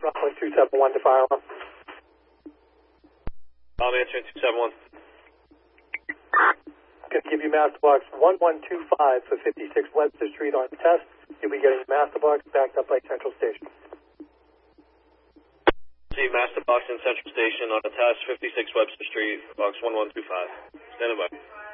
Rockland 271 to fire alarm. I'm answering 271. Going to give you master box 1125 for 56 Webster Street on test. You'll be getting master box backed up by Central Station. See master box in Central Station on a test, 56 Webster Street, box 1125. Standing by.